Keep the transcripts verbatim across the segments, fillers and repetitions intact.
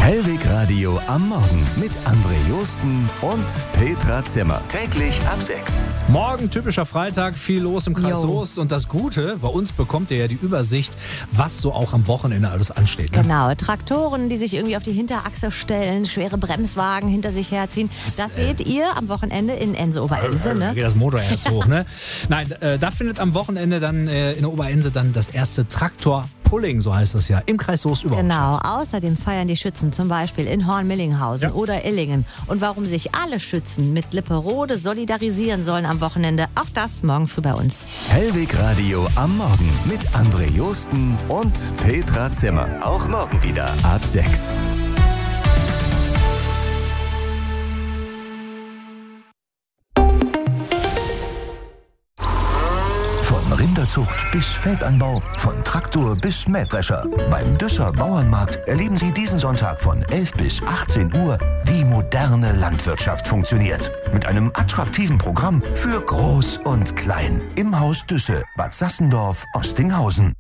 Hellweg Radio am Morgen mit André Josten und Petra Zimmer. Täglich ab sechs. Morgen, typischer Freitag, viel los im Kreis Jo. Soest. Und das Gute, bei uns bekommt ihr ja die Übersicht, was so auch am Wochenende alles ansteht. Ne? Genau, Traktoren, die sich irgendwie auf die Hinterachse stellen, schwere Bremswagen hinter sich herziehen. Das äh, seht ihr am Wochenende in Ense-Oberense. Da Ne? geht das Motorherz hoch, ne? Nein, äh, da findet am Wochenende dann äh, in der Oberense dann das erste Traktor-Pulling, so heißt das ja, im Kreis Soest überhaupt. Genau, außerdem feiern die Schützen zum Beispiel in Horn-Millinghausen Ja. oder Illingen. Und warum sich alle Schützen mit Lipperode solidarisieren sollen am Wochenende, auch das morgen früh bei uns. Hellweg Radio am Morgen mit André Josten und Petra Zimmer. Auch morgen wieder ab sechs. Von Rinderzucht bis Feldanbau, von Traktor bis Mähdrescher. Beim Düsser Bauernmarkt erleben Sie diesen Sonntag von elf bis achtzehn Uhr, wie moderne Landwirtschaft funktioniert. Mit einem attraktiven Programm für Groß und Klein. Im Haus Düsse, Bad Sassendorf, Ostinghausen.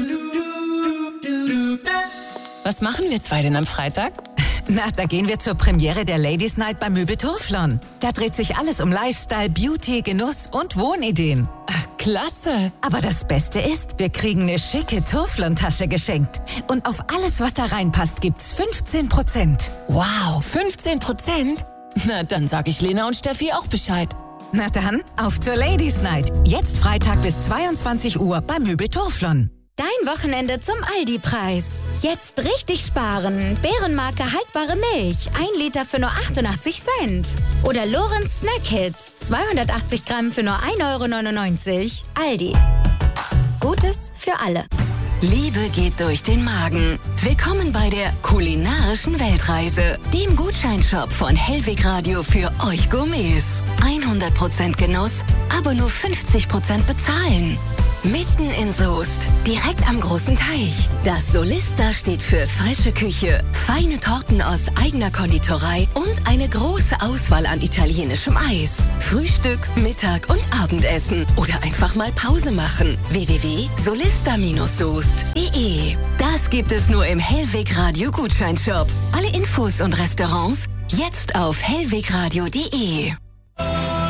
Was machen wir zwei denn am Freitag? Na, da gehen wir zur Premiere der Ladies Night bei Möbel Turflon. Da dreht sich alles um Lifestyle, Beauty, Genuss und Wohnideen. Klasse! Aber das Beste ist, wir kriegen eine schicke Turflon-Tasche geschenkt. Und auf alles, was da reinpasst, gibt's fünfzehn Prozent. Wow, fünfzehn Prozent? Na, dann sag ich Lena und Steffi auch Bescheid. Na dann, auf zur Ladies Night. Jetzt Freitag bis zweiundzwanzig Uhr bei Möbel Turflon. Dein Wochenende zum Aldi-Preis. Jetzt richtig sparen. Bärenmarke haltbare Milch. Ein Liter für nur achtundachtzig Cent. Oder Lorenz Snack Hits. zweihundertachtzig Gramm für nur ein Euro neunundneunzig. Aldi. Gutes für alle. Liebe geht durch den Magen. Willkommen bei der kulinarischen Weltreise, dem Gutscheinshop von Hellweg Radio für euch Gourmets. hundert Prozent Genuss, aber nur fünfzig Prozent bezahlen. Mitten in Soest, direkt am großen Teich. Das Solista steht für frische Küche, feine Torten aus eigener Konditorei und eine große Auswahl an italienischem Eis. Frühstück, Mittag und Abendessen oder einfach mal Pause machen. w w w punkt solista soest punkt d e. Das gibt es nur im Hellweg Radio Gutscheinshop. Alle Infos und Restaurants jetzt auf hellwegradio punkt d e.